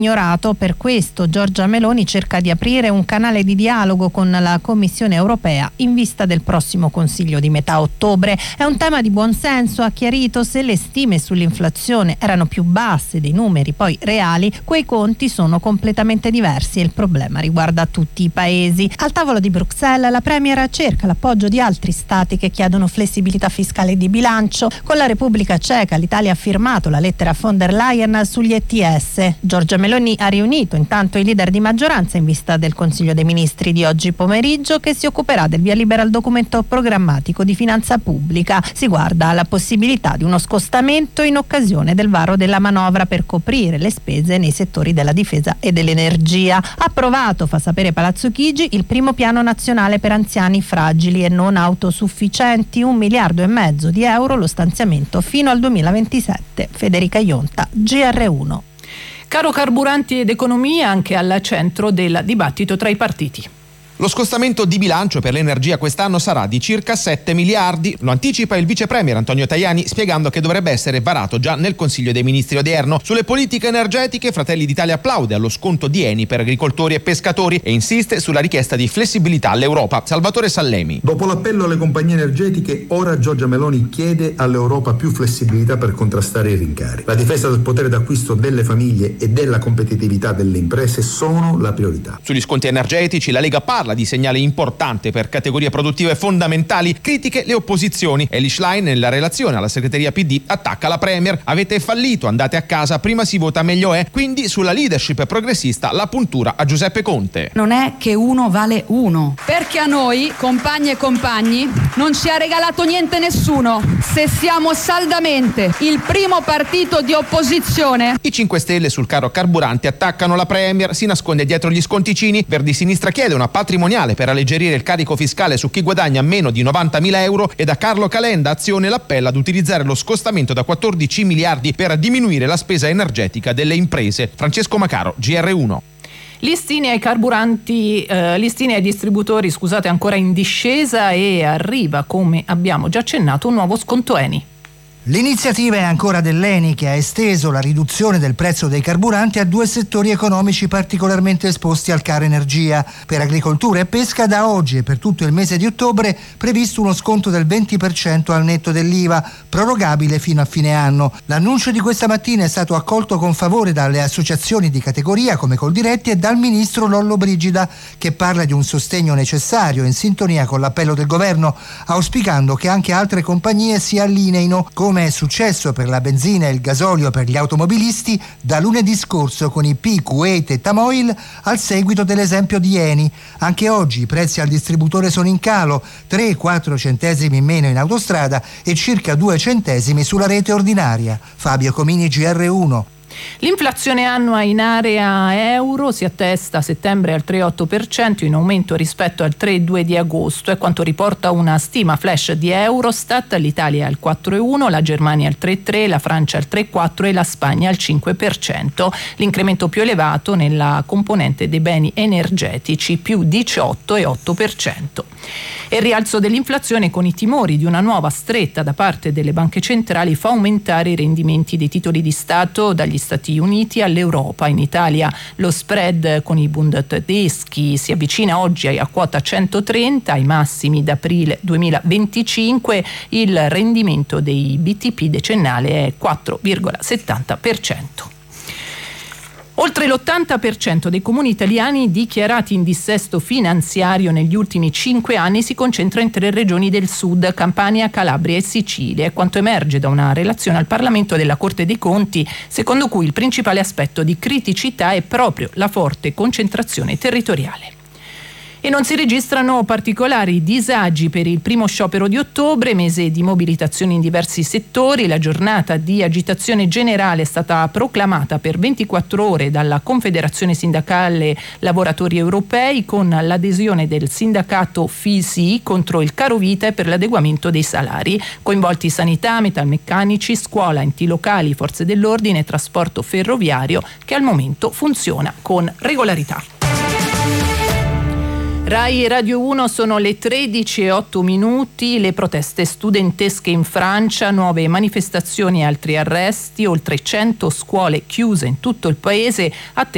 ignorato. Per questo Giorgia Meloni cerca di aprire un canale di dialogo con la Commissione europea in vista del prossimo Consiglio di metà ottobre. È un tema di buonsenso, ha chiarito. Se le stime sull'inflazione erano più basse dei numeri poi reali, quei conti sono completamente diversi e il problema riguarda tutti i paesi. Al tavolo di Bruxelles la Premier cerca l'appoggio di altri stati che chiedono flessibilità fiscale e di bilancio. Con la Repubblica Ceca l'Italia ha firmato la lettera von der Leyen sugli ETS. Giorgia Meloni ha riunito intanto i leader di maggioranza in vista del Consiglio dei Ministri di oggi pomeriggio, che si occuperà del via libera al documento programmatico di finanza pubblica. Si guarda alla possibilità di uno scostamento in occasione del varo della manovra per coprire le spese nei settori della difesa e dell'energia. Approvato, fa sapere Palazzo Chigi, il primo piano nazionale per anziani fragili e non autosufficienti, 1,5 miliardi di euro lo stanziamento fino al 2027. Federica Ionta, GR1. Caro carburanti ed economia anche al centro del dibattito tra i partiti. Lo scostamento di bilancio per l'energia quest'anno sarà di circa 7 miliardi, lo anticipa il vice premier Antonio Tajani, spiegando che dovrebbe essere varato già nel Consiglio dei Ministri odierno. Sulle politiche energetiche Fratelli d'Italia applaude allo sconto di Eni per agricoltori e pescatori e insiste sulla richiesta di flessibilità all'Europa. Salvatore Sallemi. Dopo l'appello alle compagnie energetiche, ora Giorgia Meloni chiede all'Europa più flessibilità per contrastare i rincari. La difesa del potere d'acquisto delle famiglie e della competitività delle imprese sono la priorità. Sugli sconti energetici la Lega parla di segnale importante per categorie produttive fondamentali, critiche le opposizioni. Eli Schlein nella relazione alla segreteria PD attacca la Premier: avete fallito, andate a casa, prima si vota meglio è. Quindi sulla leadership progressista la puntura a Giuseppe Conte. Non è che uno vale uno, perché a noi, compagne e compagni, non ci ha regalato niente nessuno. Se siamo saldamente il primo partito di opposizione. I 5 Stelle sul caro carburanti attaccano la Premier, si nasconde dietro gli sconticini. Verdi Sinistra chiede una patrimoniale per alleggerire il carico fiscale su chi guadagna meno di 90.000 euro e da Carlo Calenda Azione l'appello ad utilizzare lo scostamento da 14 miliardi per diminuire la spesa energetica delle imprese. Francesco Macaro, GR1. Listini ai carburanti, listini ai distributori, ancora in discesa e arriva, come abbiamo già accennato, un nuovo sconto Eni. L'iniziativa è ancora dell'Eni, che ha esteso la riduzione del prezzo dei carburanti a 2 settori economici particolarmente esposti al caro energia. Per agricoltura e pesca da oggi e per tutto il mese di ottobre previsto uno sconto del 20% al netto dell'IVA, prorogabile fino a fine anno. L'annuncio di questa mattina è stato accolto con favore dalle associazioni di categoria come Coldiretti e dal ministro Lollobrigida, che parla di un sostegno necessario in sintonia con l'appello del governo, auspicando che anche altre compagnie si allineino, come è successo per la benzina e il gasolio per gli automobilisti da lunedì scorso con i P, Kuwait e Tamoil, al seguito dell'esempio di Eni. Anche oggi i prezzi al distributore sono in calo, 3-4 centesimi in meno in autostrada e circa 2 centesimi sulla rete ordinaria. Fabio Comini, GR1. L'inflazione annua in area euro si attesta a settembre al 3,8%, in aumento rispetto al 3,2% di agosto, è quanto riporta una stima flash di Eurostat. L'Italia al 4,1%, la Germania al 3,3%, la Francia al 3,4% e la Spagna al 5%. L'incremento più elevato nella componente dei beni energetici, più 18,8%. E il rialzo dell'inflazione, con i timori di una nuova stretta da parte delle banche centrali, fa aumentare i rendimenti dei titoli di Stato dagli Stati Uniti all'Europa. In Italia lo spread con i Bund tedeschi si avvicina oggi a quota 130, ai massimi d'aprile 2025. Il rendimento dei BTP decennale è 4,70%. Oltre l'80% dei comuni italiani dichiarati in dissesto finanziario negli ultimi 5 anni si concentra in 3 regioni del sud: Campania, Calabria e Sicilia. È quanto emerge da una relazione al Parlamento della Corte dei Conti, secondo cui il principale aspetto di criticità è proprio la forte concentrazione territoriale. E non si registrano particolari disagi per il primo sciopero di ottobre, mese di mobilitazione in diversi settori. La giornata di agitazione generale è stata proclamata per 24 ore dalla Confederazione Sindacale Lavoratori Europei, con l'adesione del sindacato FISI contro il carovita e per l'adeguamento dei salari. Coinvolti sanità, metalmeccanici, scuola, enti locali, forze dell'ordine e trasporto ferroviario, che al momento funziona con regolarità. Rai e Radio 1, sono le 13:08. Le proteste studentesche in Francia, nuove manifestazioni e altri arresti, oltre 100 scuole chiuse in tutto il paese,